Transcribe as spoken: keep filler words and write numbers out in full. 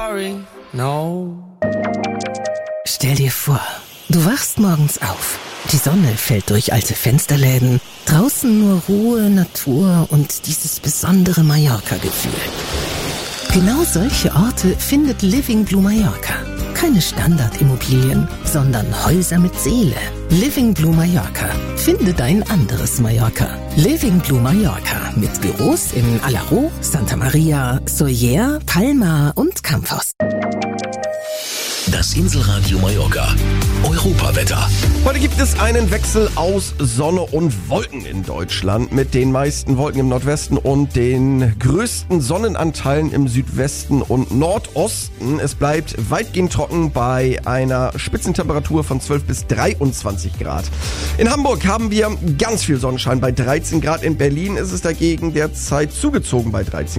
Sorry, no. Stell dir vor, du wachst morgens auf. Die Sonne fällt durch alte Fensterläden. Draußen nur Ruhe, Natur und dieses besondere Mallorca-Gefühl. Genau solche Orte findet Living Blue Mallorca. Keine Standardimmobilien, sondern Häuser mit Seele. Living Blue Mallorca. Finde dein anderes Mallorca. Living Blue Mallorca mit Büros in Alaró, Santa Maria, Sóller, Palma und Campos. Das Inselradio Mallorca. Europawetter. Heute gibt es einen Wechsel aus Sonne und Wolken in Deutschland mit den meisten Wolken im Nordwesten und den größten Sonnenanteilen im Südwesten und Nordosten. Es bleibt weitgehend trocken bei einer Spitzentemperatur von zwölf bis dreiundzwanzig Grad. In Hamburg haben wir ganz viel Sonnenschein bei dreizehn Grad. In Berlin ist es dagegen derzeit zugezogen bei dreizehn Grad.